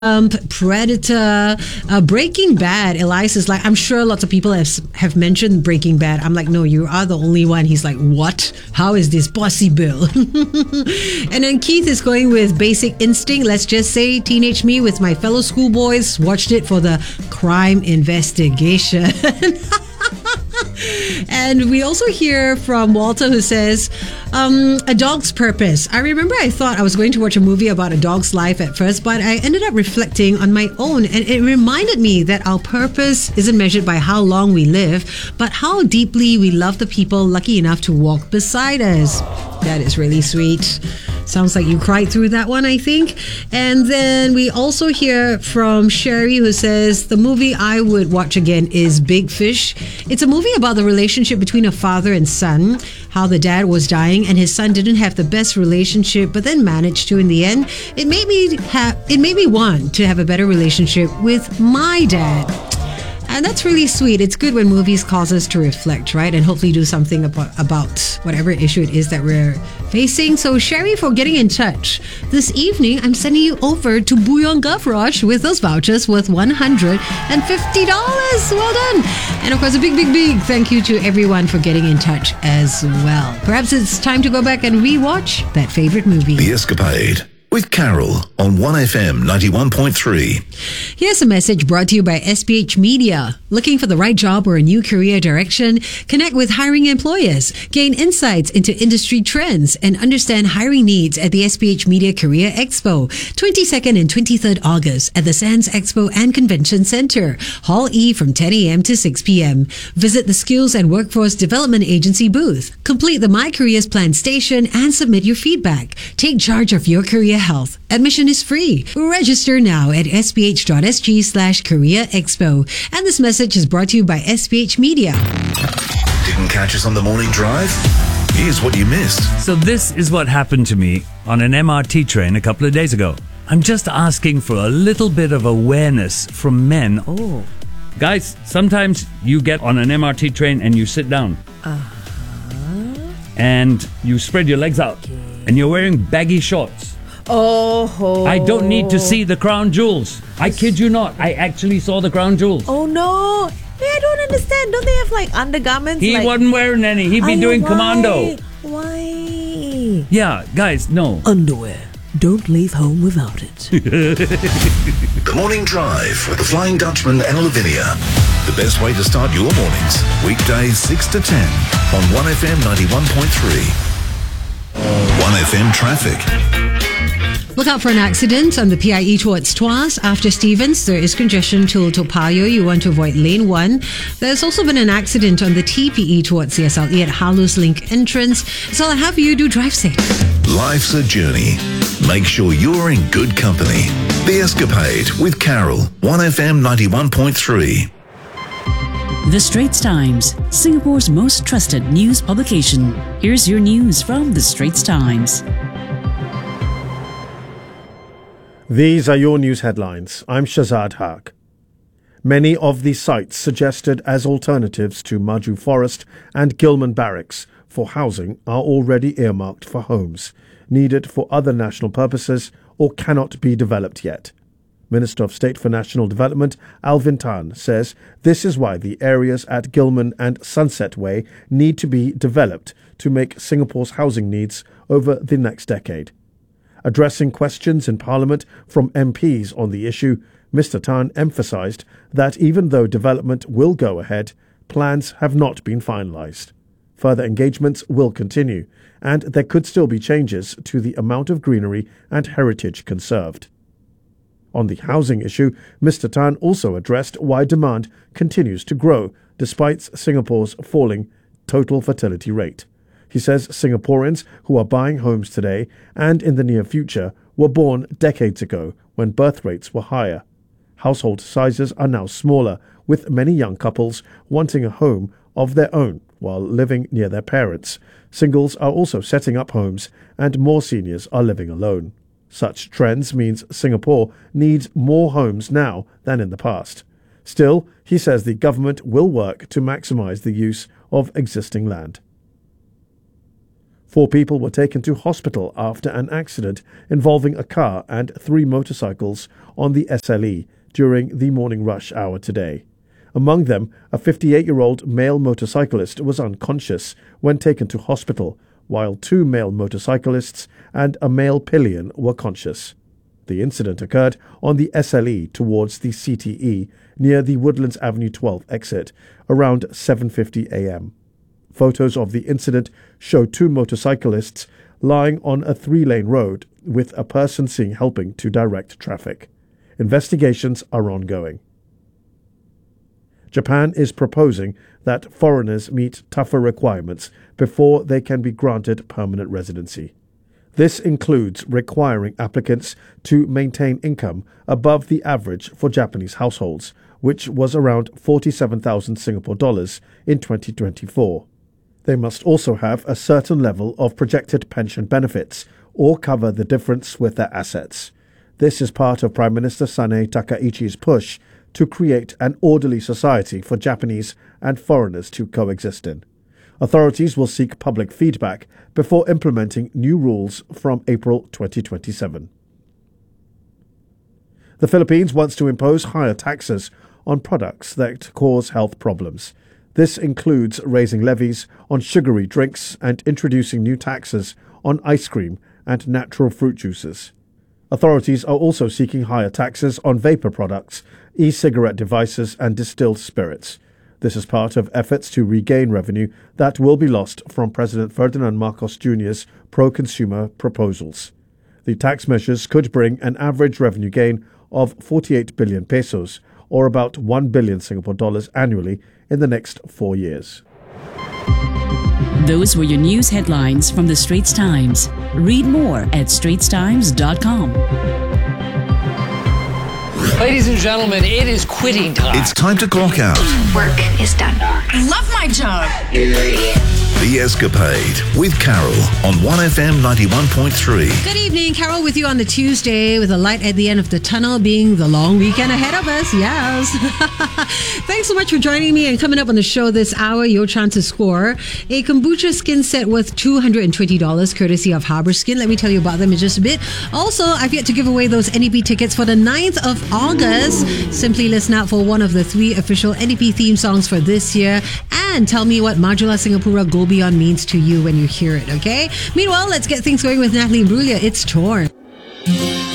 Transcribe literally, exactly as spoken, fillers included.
Um, Predator, uh, Breaking Bad. Elias is like, I'm sure lots of people have, have mentioned Breaking Bad. I'm like, no, you are the only one. He's like, what? How is this possible? And then Keith is going with Basic Instinct. Let's just say Teenage Me with my fellow schoolboys. Watched it for the crime investigation. And we also hear from Walter, who says, um, A Dog's Purpose. I remember I thought I was going to watch a movie about a dog's life at first, but I ended up reflecting on my own, and it reminded me that our purpose isn't measured by how long we live, but how deeply we love the people lucky enough to walk beside us. That is really sweet. Sounds like you cried through that one, I think. And then we also hear from Sherry, who says, the movie I would watch again is Big Fish. It's a movie about the relationship between a father and son, how the dad was dying and his son didn't have the best relationship, but then managed to in the end. It made me have, it made me want to have a better relationship with my dad. And that's really sweet. It's good when movies cause us to reflect, right? And hopefully do something about, about whatever issue it is that we're facing. So, Sherry, for getting in touch. This evening, I'm sending you over to Bouillon Gavroche with those vouchers worth one hundred fifty dollars. Well done. And of course, a big, big, big thank you to everyone for getting in touch as well. Perhaps it's time to go back and rewatch that favorite movie. The Escapade with Carol on one F M ninety-one point three. Here's a message brought to you by S P H Media. Looking for the right job or a new career direction? Connect with hiring employers, gain insights into industry trends, and understand hiring needs at the S P H Media Career Expo, twenty-second and twenty-third August at the Sands Expo and Convention Center, Hall E from ten a.m. to six p.m. Visit the Skills and Workforce Development Agency booth. Complete the My Careers Plan station and submit your feedback. Take charge of your career health. Admission is free. Register now at sph.sg slash career expo. And this message is brought to you by S P H Media. Didn't catch us on the morning drive? Here's what you missed. So this is what happened to me on an M R T train a couple of days ago. I'm just asking for a little bit of awareness from men. Oh. Guys, sometimes you get on an M R T train and you sit down. Uh-huh. And you spread your legs out. Okay. And you're wearing baggy shorts. Oh. I don't need to see the crown jewels. I kid you not. I actually saw the crown jewels. Oh no. Hey, I don't understand. Don't they have like undergarments? He like... wasn't wearing any. He'd be Ay, doing why? commando. Why? Yeah, guys, no. Underwear. Don't leave home without it. The Morning Drive with the Flying Dutchman and Lavinia. The best way to start your mornings. Weekdays six to ten on one F M ninety-one point three. one F M traffic. Look out for an accident on the P I E towards Tuas. After Stevens, there is congestion to Toa Payoh. You want to avoid lane one. There's also been an accident on the T P E towards C S L E at Halus Link entrance. So I'll have you do drive safe. Life's a journey. Make sure you're in good company. The Escapade with Carol, one F M ninety-one point three. The Straits Times, Singapore's most trusted news publication. Here's your news from The Straits Times. These are your news headlines. I'm Shazad Haq. Many of the sites suggested as alternatives to Maju Forest and Gilman Barracks for housing are already earmarked for homes, needed for other national purposes or cannot be developed yet. Minister of State for National Development Alvin Tan says this is why the areas at Gilman and Sunset Way need to be developed to make Singapore's housing needs over the next decade. Addressing questions in Parliament from M Ps on the issue, Mister Tan emphasised that even though development will go ahead, plans have not been finalised. Further engagements will continue, and there could still be changes to the amount of greenery and heritage conserved. On the housing issue, Mister Tan also addressed why demand continues to grow despite Singapore's falling total fertility rate. He says Singaporeans who are buying homes today and in the near future were born decades ago when birth rates were higher. Household sizes are now smaller, with many young couples wanting a home of their own while living near their parents. Singles are also setting up homes and more seniors are living alone. Such trends means Singapore needs more homes now than in the past. Still, he says the government will work to maximise the use of existing land. Four people were taken to hospital after an accident involving a car and three motorcycles on the S L E during the morning rush hour today. Among them, a fifty-eight-year-old male motorcyclist was unconscious when taken to hospital, while two male motorcyclists and a male pillion were conscious. The incident occurred on the S L E towards the C T E near the Woodlands Avenue twelve exit around seven fifty a.m. Photos of the incident show two motorcyclists lying on a three-lane road with a person seen helping to direct traffic. Investigations are ongoing. Japan is proposing that foreigners meet tougher requirements before they can be granted permanent residency. This includes requiring applicants to maintain income above the average for Japanese households, which was around forty-seven thousand Singapore dollars in twenty twenty-four. They must also have a certain level of projected pension benefits or cover the difference with their assets. This is part of Prime Minister Sanae Takaichi's push to create an orderly society for Japanese and foreigners to coexist in. Authorities will seek public feedback before implementing new rules from April twenty twenty-seven. The Philippines wants to impose higher taxes on products that cause health problems. This includes raising levies on sugary drinks and introducing new taxes on ice cream and natural fruit juices. Authorities are also seeking higher taxes on vapor products, e-cigarette devices and distilled spirits. This is part of efforts to regain revenue that will be lost from President Ferdinand Marcos Junior's pro-consumer proposals. The tax measures could bring an average revenue gain of forty-eight billion pesos, or about one billion Singapore dollars annually in the next four years. Those were your news headlines from the Straits Times. Read more at straits times dot com. Ladies and gentlemen, it is quitting time. It's time to clock out. Work is done. I love my job. The Escapade with Carol on one F M ninety-one point three. Good evening, Carol with you on the Tuesday with a light at the end of the tunnel being the long weekend ahead of us. Yes. Thanks so much for joining me and coming up on the show this hour. Your chance to score a kombucha skin set worth two hundred twenty dollars courtesy of Harbour Skin. Let me tell you about them in just a bit. Also, I've yet to give away those N D P tickets for the ninth of August. Simply listen out for one of the three official N D P theme songs for this year and tell me what Majula Singapura Go Beyond means to you when you hear it, okay? Meanwhile, let's get things going with Natalie Imbruglia. It's Torn.